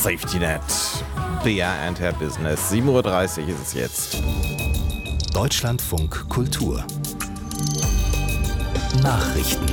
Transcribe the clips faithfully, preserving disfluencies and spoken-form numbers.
Safety Net. Bea and her Business. sieben Uhr dreißig ist es jetzt. Deutschlandfunk Kultur. Nachrichten.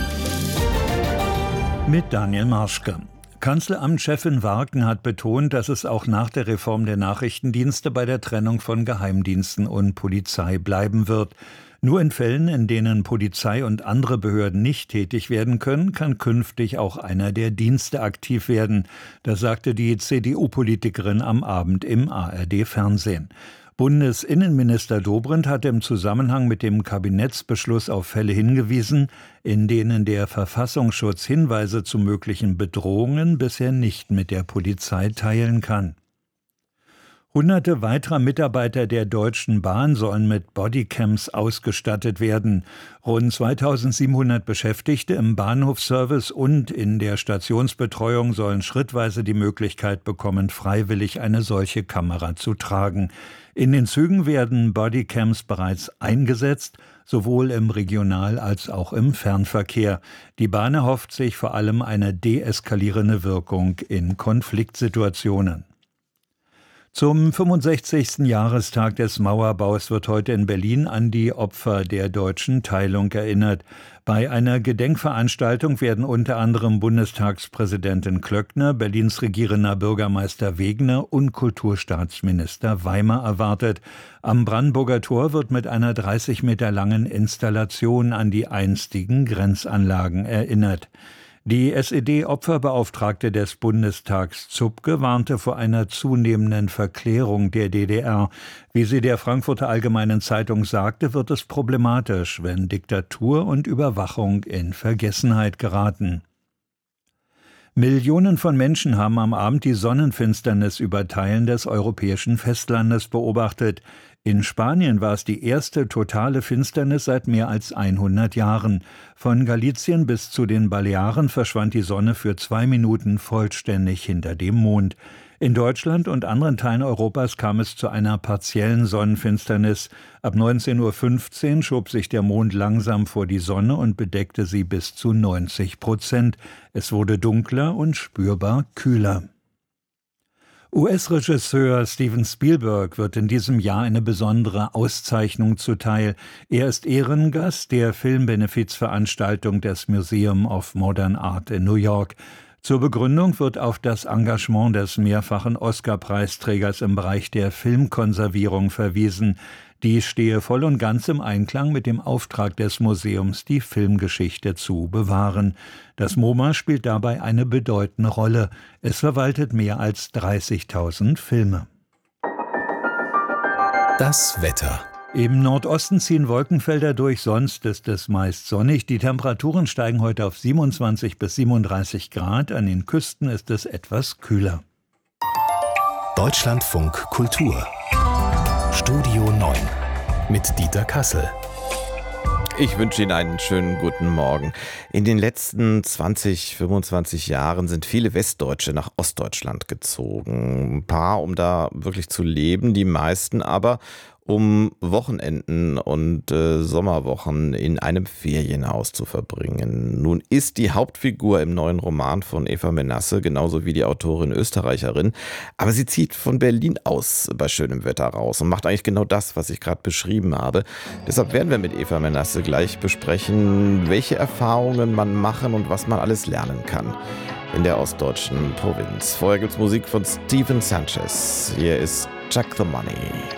Mit Daniel Marschke. Kanzleramtschefin Warken hat betont, dass es auch nach der Reform der Nachrichtendienste bei der Trennung von Geheimdiensten und Polizei bleiben wird. Nur in Fällen, in denen Polizei und andere Behörden nicht tätig werden können, kann künftig auch einer der Dienste aktiv werden. Das sagte die C D U-Politikerin am Abend im A R D-Fernsehen. Bundesinnenminister Dobrindt hatte im Zusammenhang mit dem Kabinettsbeschluss auf Fälle hingewiesen, in denen der Verfassungsschutz Hinweise zu möglichen Bedrohungen bisher nicht mit der Polizei teilen kann. Hunderte weiterer Mitarbeiter der Deutschen Bahn sollen mit Bodycams ausgestattet werden. Rund zweitausendsiebenhundert Beschäftigte im Bahnhofsservice und in der Stationsbetreuung sollen schrittweise die Möglichkeit bekommen, freiwillig eine solche Kamera zu tragen. In den Zügen werden Bodycams bereits eingesetzt, sowohl im Regional- als auch im Fernverkehr. Die Bahn erhofft sich vor allem eine deeskalierende Wirkung in Konfliktsituationen. Zum fünfundsechzigsten Jahrestag des Mauerbaus wird heute in Berlin an die Opfer der deutschen Teilung erinnert. Bei einer Gedenkveranstaltung werden unter anderem Bundestagspräsidentin Klöckner, Berlins regierender Bürgermeister Wegner und Kulturstaatsminister Weimer erwartet. Am Brandenburger Tor wird mit einer dreißig Meter langen Installation an die einstigen Grenzanlagen erinnert. Die S E D-Opferbeauftragte des Bundestags Zupke warnte vor einer zunehmenden Verklärung der D D R. Wie sie der Frankfurter Allgemeinen Zeitung sagte, wird es problematisch, wenn Diktatur und Überwachung in Vergessenheit geraten. Millionen von Menschen haben am Abend die Sonnenfinsternis über Teilen des europäischen Festlandes beobachtet. In Spanien war es die erste totale Finsternis seit mehr als hundert Jahren. Von Galicien bis zu den Balearen verschwand die Sonne für zwei Minuten vollständig hinter dem Mond. In Deutschland und anderen Teilen Europas kam es zu einer partiellen Sonnenfinsternis. Ab neunzehn Uhr fünfzehn schob sich der Mond langsam vor die Sonne und bedeckte sie bis zu neunzig Prozent. Es wurde dunkler und spürbar kühler. U S-Regisseur Steven Spielberg wird in diesem Jahr eine besondere Auszeichnung zuteil. Er ist Ehrengast der Filmbenefizveranstaltung des Museum of Modern Art in New York. Zur Begründung wird auf das Engagement des mehrfachen Oscar-Preisträgers im Bereich der Filmkonservierung verwiesen. Dies stehe voll und ganz im Einklang mit dem Auftrag des Museums, die Filmgeschichte zu bewahren. Das MoMA spielt dabei eine bedeutende Rolle. Es verwaltet mehr als dreißigtausend Filme. Das Wetter. Im Nordosten ziehen Wolkenfelder durch, sonst ist es meist sonnig. Die Temperaturen steigen heute auf siebenundzwanzig bis siebenunddreißig Grad. An den Küsten ist es etwas kühler. Deutschlandfunk Kultur. Studio neun mit Dieter Kassel. Ich wünsche Ihnen einen schönen guten Morgen. In den letzten zwanzig, fünfundzwanzig Jahren sind viele Westdeutsche nach Ostdeutschland gezogen. Ein paar, um da wirklich zu leben, die meisten aber um Wochenenden und äh, Sommerwochen in einem Ferienhaus zu verbringen. Nun ist die Hauptfigur im neuen Roman von Eva Menasse, genauso wie die Autorin Österreicherin, aber sie zieht von Berlin aus bei schönem Wetter raus und macht eigentlich genau das, was ich gerade beschrieben habe. Deshalb werden wir mit Eva Menasse gleich besprechen, welche Erfahrungen man machen und was man alles lernen kann in der ostdeutschen Provinz. Vorher gibt's Musik von Stephen Sanchez. Hier ist Chuck the Money.